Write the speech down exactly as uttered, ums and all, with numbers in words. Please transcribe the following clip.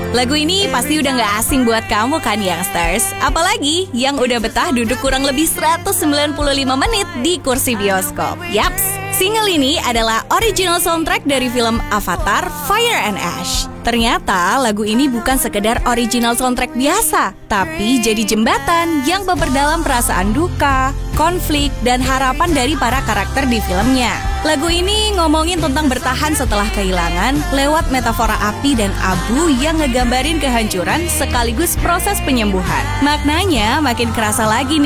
Lagu ini pasti udah gak asing buat kamu kan, youngsters? Apalagi yang udah betah duduk kurang lebih seratus sembilan puluh lima menit di kursi bioskop. Yaps, single ini adalah original soundtrack dari film Avatar Fire and Ash. Ternyata lagu ini bukan sekedar original soundtrack biasa, tapi jadi jembatan yang memperdalam perasaan duka, konflik, dan harapan dari para karakter di filmnya. Lagu ini ngomongin tentang bertahan setelah kehilangan lewat metafora api dan abu yang ngegambarin kehancuran sekaligus proses penyembuhan. Maknanya makin kerasa lagi nih